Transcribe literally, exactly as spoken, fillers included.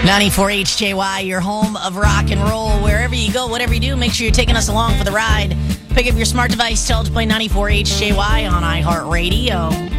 ninety-four H J Y, your home of rock and roll. Wherever you go, whatever you do, make sure you're taking us along for the ride. Pick up your smart device, tell it to play ninety-four H J Y on iHeartRadio.